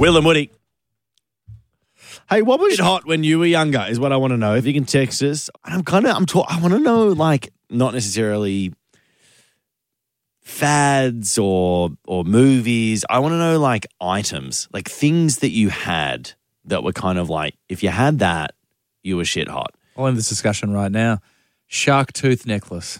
Will and Woody. Hey, what was hot when you were younger is what I want to know. If you can text us. I want to know, like, not necessarily fads or movies. I want to know, like, items, like things that you had that were kind of like, if you had that, you were shit hot. I'll end this discussion right now. Shark tooth necklace.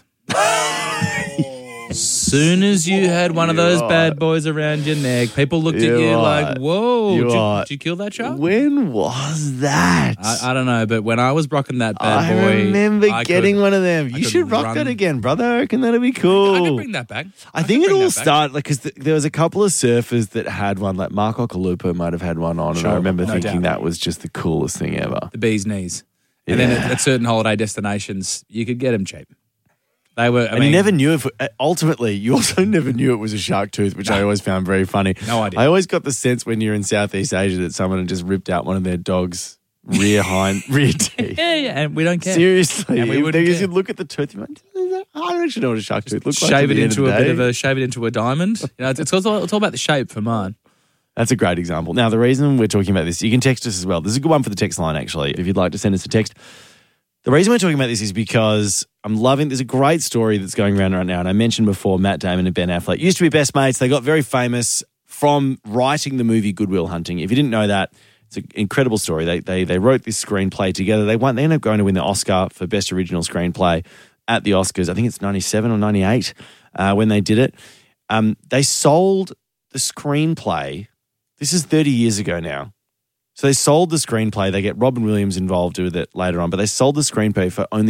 Soon as you had one of those bad boys around your neck, people looked at you like, whoa, did you kill that shark? When was that? I don't know, but when I was rocking that bad boy. I remember getting one of them. You should rock that again, brother. I reckon that'd be cool. I can bring that back. I think it all started, like, because there was a couple of surfers that had one, like Mark Okalupo might have had one on, and I remember thinking that was just the coolest thing ever. The bee's knees. And then at certain holiday destinations, you could get them cheap. They were, you never knew if, ultimately, you also never knew it was a shark tooth, which I always found very funny. No idea. I always got the sense when you're in Southeast Asia that someone had just ripped out one of their dog's rear teeth. Yeah, and we don't care. Seriously. And we wouldn't you care. could look at the tooth, you're like, I don't actually know what a shark tooth looks like. Shave it into a diamond. You know, it's all about the shape for mine. That's a great example. Now, the reason we're talking about this, you can text us as well. This is a good one for the text line, actually, if you'd like to send us a text. The reason we're talking about this is because there's a great story that's going around right now, and I mentioned before Matt Damon and Ben Affleck used to be best mates. They got very famous from writing the movie Good Will Hunting. If you didn't know that, it's an incredible story. They wrote this screenplay together. They ended up going to win the Oscar for Best Original Screenplay at the Oscars. I think it's 97 or 98 when they did it. They sold the screenplay. This is 30 years ago now. So they sold the screenplay. They get Robin Williams involved with it later on, but they sold the screenplay for only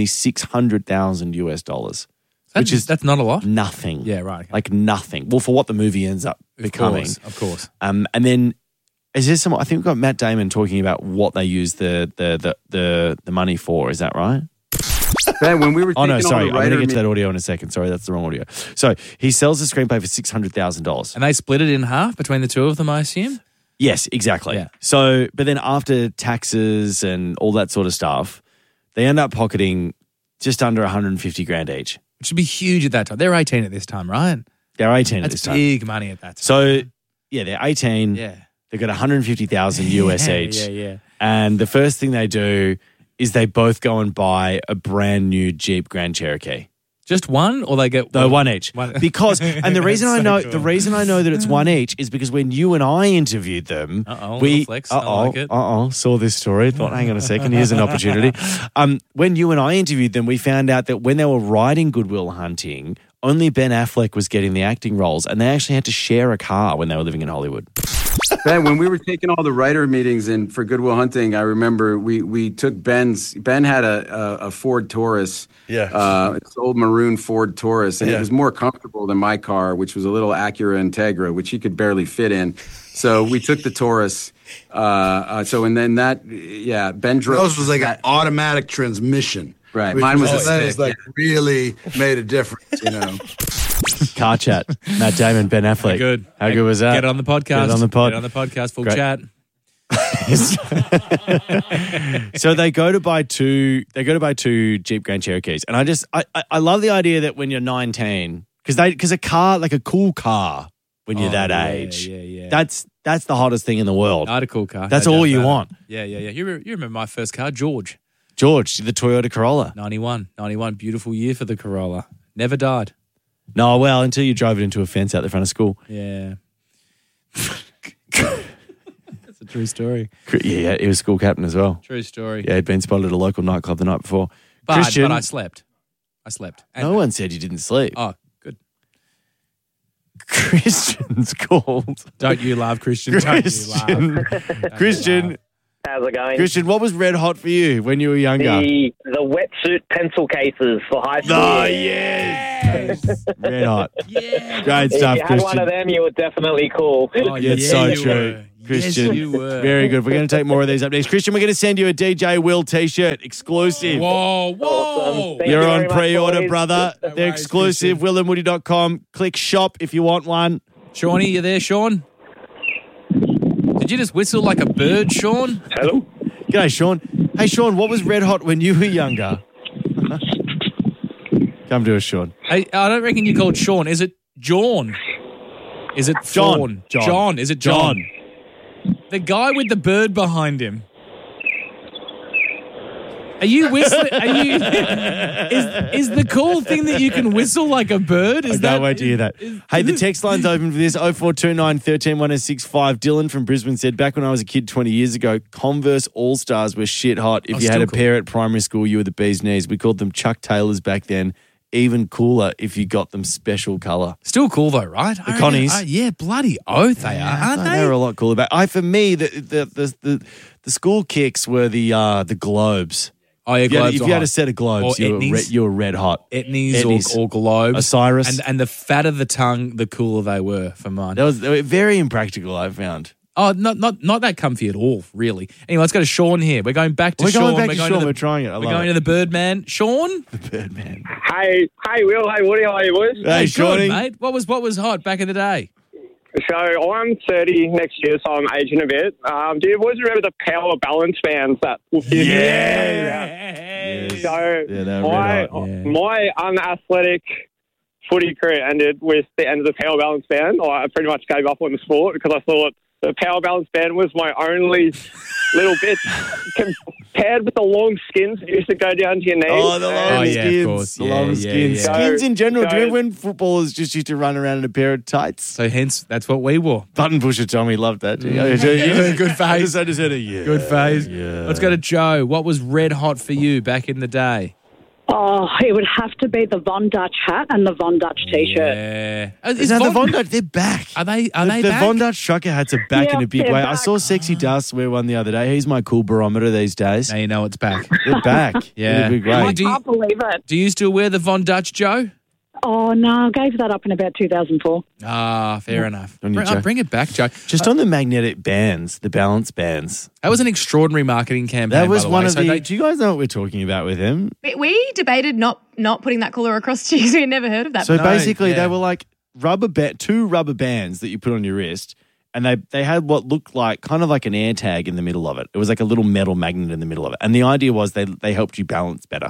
$600,000 which is that's not a lot. Nothing. Yeah, right. Okay. Like nothing. Well, for what the movie ends up becoming, of course. And then is there I think we've got Matt Damon talking about what they use the money for. Is that right? Ben, when we were I'm going to get to that audio in a second. Sorry, that's the wrong audio. So he sells the screenplay for $600,000, and they split it in half between the two of them, I assume. Yes, exactly. Yeah. So, but then after taxes and all that sort of stuff, they end up pocketing just under $150,000 each. Which would be huge at that time. They're 18 at this time, right? They're 18 at this time. That's big money at that time. So, yeah, they're 18. Yeah. They've got $150,000 US each. Yeah. And the first thing they do is they both go and buy a brand new Jeep Grand Cherokee. Just one, or they get one each? Because, and the reason I know that it's one each is because when you and I interviewed them, saw this story. Thought, hang on a second, here's an opportunity. When you and I interviewed them, we found out that when they were writing Good Will Hunting, only Ben Affleck was getting the acting roles, and they actually had to share a car when they were living in Hollywood. Ben, when we were taking all the writer meetings in for Good Will Hunting, I remember we took Ben had a Ford Taurus. Yeah. It's an old maroon Ford Taurus, and it was more comfortable than my car, which was a little Acura Integra, which he could barely fit in. So we took the Taurus. Ben drove. Yours was like an automatic transmission. Right. Mine was really made a difference, you know. Car chat. Matt Damon, Ben Affleck. How good was that? Get on the podcast. Get on the pod. Get on the podcast. Full Great. chat. So they go to buy two Jeep Grand Cherokees, and I love the idea that when you're 19, because a car, like a cool car, when you're that age, that's the hottest thing in the world. I had a cool car. That's all you want. Yeah. You remember my first car, George, the Toyota Corolla. 91, beautiful year for the Corolla. Never died. No, well, until you drove it into a fence out the front of school. Yeah. That's a true story. Yeah, he was school captain as well. True story. Yeah, he'd been spotted at a local nightclub the night before. But Christian, I slept. No one said you didn't sleep. Oh, good. Christian's called. Don't you laugh, Christian. Christian. How's it going? Christian, what was red hot for you when you were younger? The wetsuit pencil cases for high school. Oh, yes. Red hot. Yeah. Great stuff, if you had Christian. one of them, you were definitely cool. Oh, It's so true. Christian, yes, you were. Very good. We're going to take more of these up next. Christian, we're going to send you a DJ Will t-shirt, exclusive. Whoa. Awesome. Thank You're you on very much, pre-order, boys. brother. No They're worries, exclusive. Christian. WillandWoody.com. Click shop if you want one. Shawnee, you there, Sean? Did you just whistle like a bird, Sean? Hello? G'day, Sean. Hey, Sean, what was red hot when you were younger? Come to us, Sean. Hey, I don't reckon you called Sean. Is it John? Is it John. Fawn? John. Is it John? The guy with the bird behind him. Are you whistling? Is the cool thing that you can whistle like a bird? I can't wait to hear that. Hey, the text line's open for this, 0429 13 1065. Dylan from Brisbane said, back when I was a kid 20 years ago, Converse All-Stars were shit hot. If you had a pair at primary school, you were the bee's knees. We called them Chuck Taylors back then. Even cooler if you got them special colour. Still cool though, right? The Connies. Yeah, bloody oath they are, aren't they? They're a lot cooler. But for me, the school kicks were the globes. Oh, yeah, globes. If you had a set of globes, you were red hot. Etnies or globes. Osiris. And the fatter the tongue, the cooler they were for mine. They were very impractical, I found. Oh, not that comfy at all, really. Anyway, let's go to Sean here. We're going back to Sean. We're trying it. We're going to the Birdman. Sean? The Birdman. Hey, Will. Hey, Woody. How are you, boys? Hey, Sean, mate. What was hot back in the day? So I'm 30 next year, so I'm aging a bit. Do you boys remember the Power Balance bands that? Yeah. So my unathletic footy career ended with the end of the Power Balance band. I pretty much gave up on the sport because I thought the Power Balance band was my only little bit compared with the long skins that used to go down to your knees. Oh, the long skins. Of course. The long skins. Yeah. Skins in general. Do you remember when footballers just used to run around in a pair of tights? So hence, that's what we wore. Button pusher Tommy loved that. Good phase. I just heard a Good phase. Yeah. Let's go to Joe. What was red hot for you back in the day? Oh, it would have to be the Von Dutch hat and the Von Dutch T-shirt. Yeah. The Von Dutch, they're back. Are they The back? Von Dutch trucker hats are back in a big way. Back. I saw Sexy Dust wear one the other day. He's my cool barometer these days. Now you know it's back. They're back. Yeah. In a big way. I can't believe it. Do you still wear the Von Dutch, Joe? Oh, no, I gave that up in about 2004. Ah, fair enough. On you, Joe. Bring it back, Joe. Just on the magnetic bands, the balance bands. That was an extraordinary marketing campaign. That was by the one way. of So the. Do you guys know what we're talking about with him? We debated not putting that cooler across to you because we had never heard of that. So before. basically, they were like two rubber bands that you put on your wrist, and they had what looked like kind of like an air tag in the middle of it. It was like a little metal magnet in the middle of it, and the idea was they helped you balance better.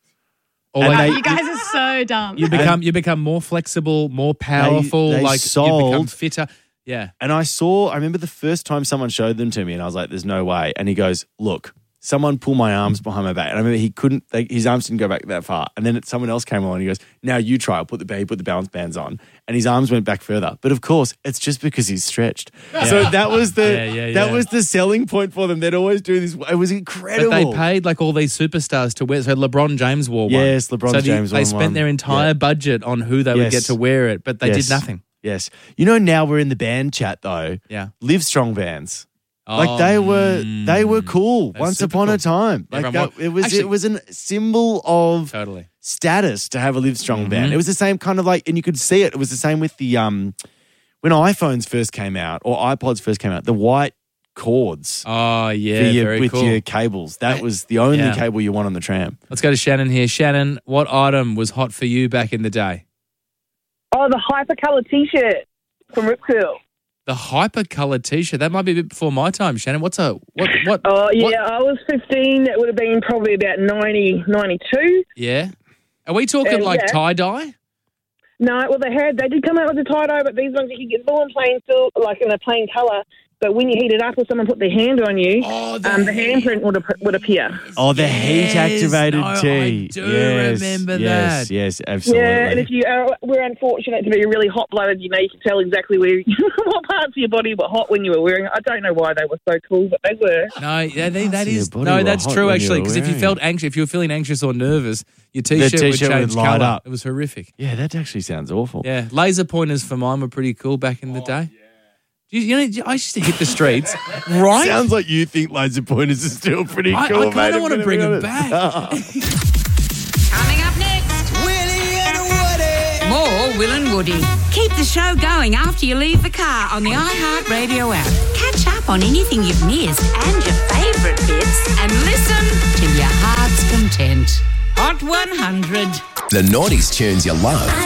Wow, you guys are so dumb. You become more flexible, more powerful. They you become sold- fitter. Yeah. And I remember the first time someone showed them to me, and I was like, "There's no way." And he goes, "Look." Someone pulled my arms behind my back. And I remember his arms didn't go back that far. And then someone else came along and he goes, now you try. He put the balance bands on. And his arms went back further. But of course, it's just because he's stretched. Yeah. So that was was the selling point for them. They'd always do this. It was incredible. But they paid like all these superstars to wear. So LeBron James wore one. Yes, LeBron James wore one. They spent their entire budget on who they would get to wear it. But they did nothing. Yes. You know, now we're in the band chat though. Yeah. Live Strong bands. Like they were cool once upon a time. Like it was a symbol of status to have a Live Strong band. It was the same kind of like, and you could see it. It was the same with the when iPhones first came out or iPods first came out. The white cords. Oh yeah, with your cables. That was the only cable you want on the tram. Let's go to Shannon here. Shannon, what item was hot for you back in the day? Oh, the Hypercolour T-shirt from Rip Curl. The Hypercolour T-shirt. That might be a bit before my time, Shannon. What? Oh, yeah, I was 15. It would have been probably about 90, 92. Yeah. Are we talking tie-dye? No, well, they did come out with the tie-dye, but these ones you could get them in plain still, like in a plain colour. But when you heat it up or someone put their hand on you, the handprint would appear. Oh, the heat-activated tee. I do remember that. Yes, absolutely. Yeah, and if you were unfortunate to be really hot-blooded, you can tell exactly what parts of your body were hot when you were wearing it. I don't know why they were so cool, but they were. That's true, actually, because if you felt anxious, if you were feeling anxious or nervous, your T-shirt would change colour. Up. It was horrific. Yeah, that actually sounds awful. Yeah, laser pointers for mine were pretty cool back in the day. Yeah. You know, I used to hit the streets, right? Sounds like you think laser pointers are still pretty cool, I kind of want to bring them back. Coming up next, Willie and Woody. More Will and Woody. Keep the show going after you leave the car on the iHeartRadio app. Catch up on anything you've missed and your favourite bits and listen to your heart's content. Hot 100. The 90s tunes you love.